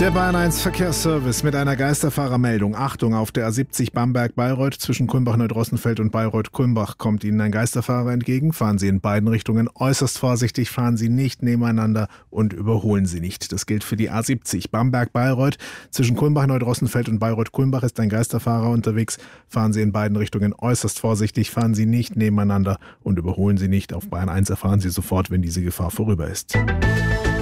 Der Bayern 1 Verkehrsservice mit einer Geisterfahrermeldung. Achtung, auf der A70 Bamberg-Bayreuth zwischen Kulmbach-Neudrossenfeld und Bayreuth-Kulmbach kommt Ihnen ein Geisterfahrer entgegen. Fahren Sie in beiden Richtungen äußerst vorsichtig, fahren Sie nicht nebeneinander und überholen Sie nicht. Das gilt für die A70 Bamberg-Bayreuth zwischen Kulmbach-Neudrossenfeld und Bayreuth-Kulmbach ist ein Geisterfahrer unterwegs. Fahren Sie in beiden Richtungen äußerst vorsichtig, fahren Sie nicht nebeneinander und überholen Sie nicht. Auf Bayern 1 erfahren Sie sofort, wenn diese Gefahr vorüber ist.